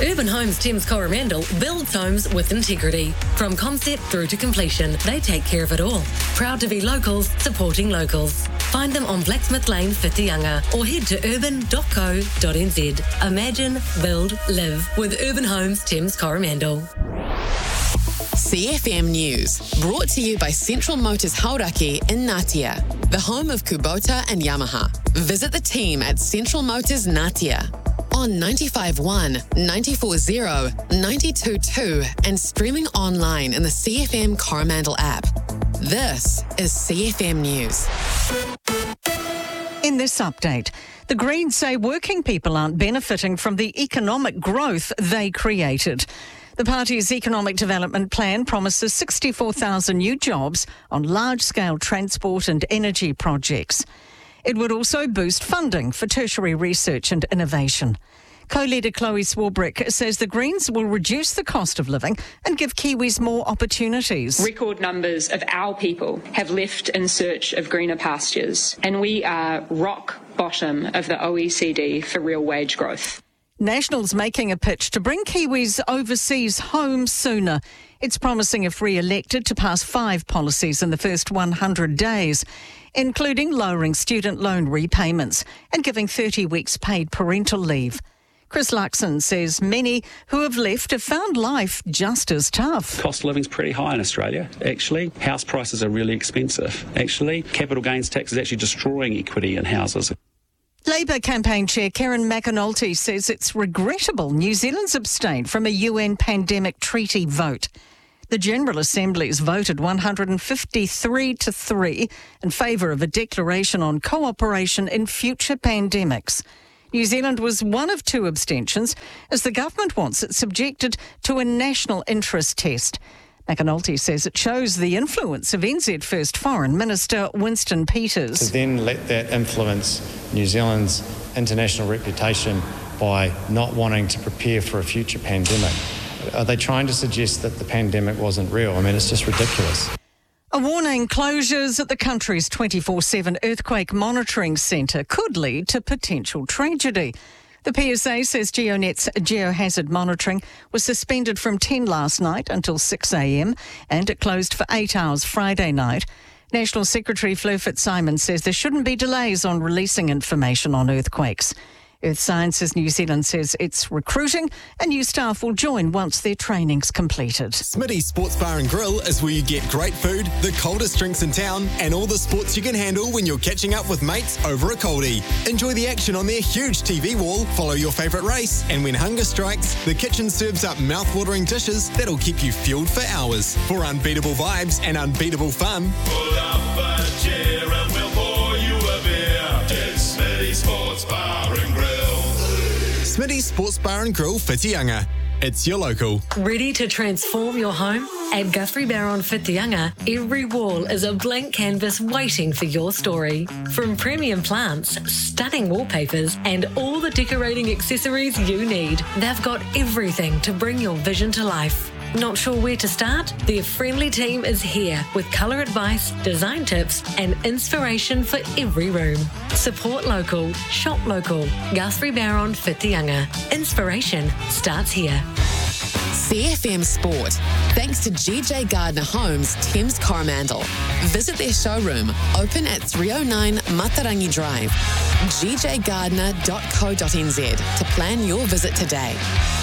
Urban Homes Thames Coromandel builds homes with integrity. From concept through to completion, they take care of it all. Proud to be locals, supporting locals. Find them on Blacksmith Lane, Whitianga, or head to urban.co.nz. Imagine, build, live with Urban Homes Thames Coromandel. CFM News, brought to you by Central Motors Hauraki in Ngatea, the home of Kubota and Yamaha. Visit the team at Central Motors Ngatea on 95.1, 94.0, 92.2 and streaming online in the CFM Coromandel app. This is CFM News. In this update, the Greens say working people aren't benefiting from the economic growth they created. The party's economic development plan promises 64,000 new jobs on large-scale transport and energy projects. It would also boost funding for tertiary research and innovation. Co-leader Chloe Swarbrick says the Greens will reduce the cost of living and give Kiwis more opportunities. Record numbers of our people have left in search of greener pastures, and we are rock bottom of the OECD for real wage growth. National's making a pitch to bring Kiwis overseas home sooner. It's promising, if re-elected, to pass 5 policies in the first 100 days, including lowering student loan repayments and giving 30 weeks paid parental leave. Chris Luxon says many who have left have found life just as tough. Cost of living's pretty high in Australia, actually. House prices are really expensive, actually. Capital gains tax is actually destroying equity in houses. Labour campaign chair Karen McAnulty says it's regrettable New Zealand's abstained from a UN pandemic treaty vote. The General Assembly's voted 153-3 in favour of a declaration on cooperation in future pandemics. New Zealand was one of 2 abstentions, as the government wants it subjected to a national interest test. McAnulty says it shows the influence of NZ First Foreign Minister Winston Peters. To then let that influence New Zealand's international reputation by not wanting to prepare for a future pandemic. Are they trying to suggest that the pandemic wasn't real? I mean, it's just ridiculous. A warning: closures at the country's 24/7 earthquake monitoring centre could lead to potential tragedy. The PSA says GeoNet's geohazard monitoring was suspended from 10 last night until 6 a.m. and it closed for 8 hours Friday night. National Secretary Fleur Fitzsimons says there shouldn't be delays on releasing information on earthquakes. Earth Sciences New Zealand says it's recruiting and new staff will join once their training's completed. Smitty's Sports Bar and Grill is where you get great food, the coldest drinks in town, and all the sports you can handle when you're catching up with mates over a coldie. Enjoy the action on their huge TV wall, follow your favourite race, and when hunger strikes, the kitchen serves up mouth-watering dishes that'll keep you fueled for hours. For unbeatable vibes and unbeatable fun, pull up a chair and we'll pour you a beer. It's Smitty's Sports Bar and Grill. Smitty's Sports Bar and Grill, Whitianga. It's your local. Ready to transform your home? At Guthrie Barron Whitianga, every wall is a blank canvas waiting for your story. From premium plants, stunning wallpapers, and all the decorating accessories you need, they've got everything to bring your vision to life. Not sure where to start? Their friendly team is here with colour advice, design tips and inspiration for every room. Support local, shop local. Guthrie Barron Whitianga. Inspiration starts here. CFM Sport, thanks to GJ Gardner Homes, Thames Coromandel. Visit their showroom, open at 309 Matarangi Drive. gjgardner.co.nz to plan your visit today.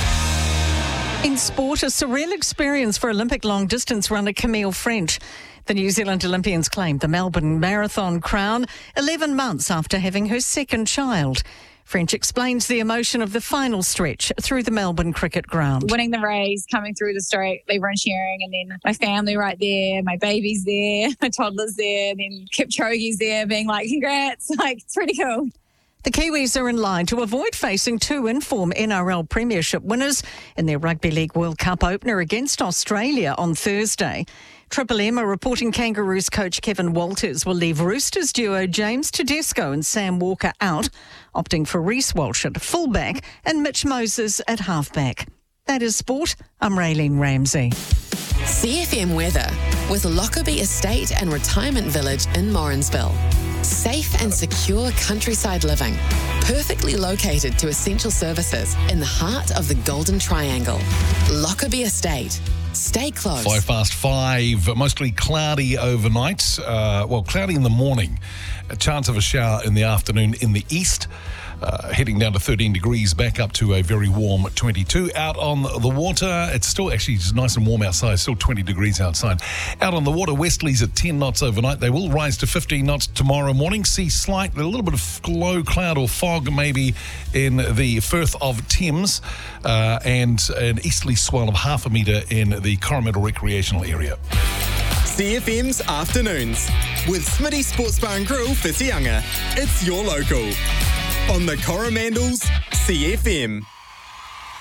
In sport, a surreal experience for Olympic long-distance runner Camille French. The New Zealand Olympians claimed the Melbourne Marathon crown 11 months after having her second child. French explains the emotion of the final stretch through the Melbourne cricket ground. Winning the race, coming through the straight, everyone cheering, and then my family right there, my baby's there, my toddler's there, and then Kipchoge's there being like, congrats, like, it's pretty cool. The Kiwis are in line to avoid facing 2 in-form NRL Premiership winners in their Rugby League World Cup opener against Australia on Thursday. Triple M are reporting Kangaroos coach Kevin Walters will leave Roosters duo James Tedesco and Sam Walker out, opting for Reece Walsh at fullback and Mitch Moses at halfback. That is sport. I'm Raylene Ramsey. CFM weather with Lockerbie Estate and Retirement Village in Morrinsville. Safe and secure countryside living. Perfectly located to essential services in the heart of the Golden Triangle. Lockerbie Estate. Stay close. 5:05, mostly cloudy overnight. Cloudy in the morning. A chance of a shower in the afternoon in the east. Heading down to 13 degrees, back up to a very warm 22. Out on the water, it's still actually just nice and warm outside, still 20 degrees outside. Out on the water, westerlies at 10 knots overnight. They will rise to 15 knots tomorrow morning. See a little bit of low cloud or fog maybe in the Firth of Thames, and an easterly swell of half a metre in the Coromandel recreational area. CFM's Afternoons with Smitty Sports Bar and Grill for Te Unga. It's your local on the Coromandel's CFM.